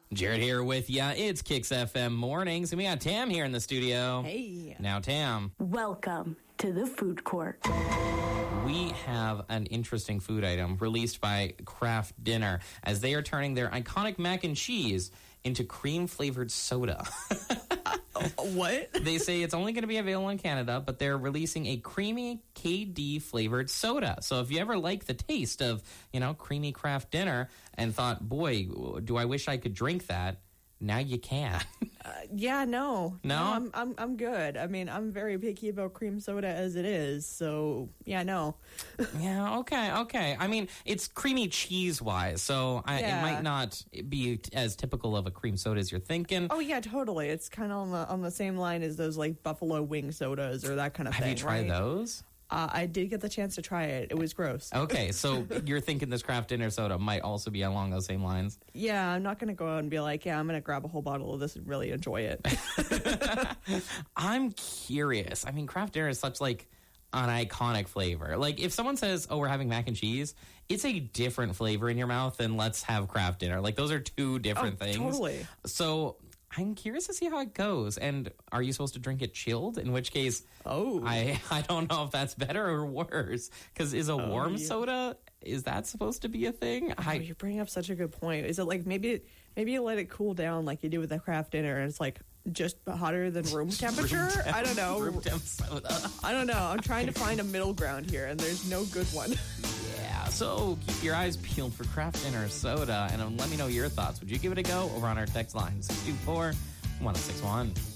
Jared here with ya. It's Kicks FM Mornings, and we got Tam here in the studio. Hey. Now, Tam. Welcome to the food court. We have an interesting food item released by Kraft Dinner as they are turning their iconic mac and cheese into cream-flavored soda. What? They say it's only going to be available in Canada, but they're releasing a creamy KD-flavored soda. So if you ever like the taste of, creamy Kraft Dinner and thought, boy, do I wish I could drink that, now you can. No. No? I'm good. I mean, I'm very picky about cream soda as it is, so yeah, no. Yeah, okay. I mean, it's creamy cheese-wise, so it might not be as typical of a cream soda as you're thinking. Oh yeah, totally. It's kind of on the same line as those like buffalo wing sodas or that kind of thing. Have you tried right? those? I did get the chance to try it. It was gross. Okay, so you're thinking this Kraft Dinner soda might also be along those same lines? Yeah, I'm not going to go out and be like, I'm going to grab a whole bottle of this and really enjoy it. I'm curious. I mean, Kraft Dinner is such like an iconic flavor. Like if someone says, "Oh, we're having mac and cheese," it's a different flavor in your mouth than let's have Kraft Dinner. Like those are two different things. Totally. So I'm curious to see how it goes. And are you supposed to drink it chilled? In which case, I don't know if that's better or worse. Because is a warm soda, is that supposed to be a thing? You're bringing up such a good point. Is it like maybe you let it cool down like you do with the Kraft Dinner and it's like just hotter than room temperature? I don't know. Room temp soda. I don't know. I'm trying to find a middle ground here and there's no good one. Yeah, so keep your eyes peeled for Kraft Dinner soda and let me know your thoughts. Would you give it a go over on our text line 624-1061?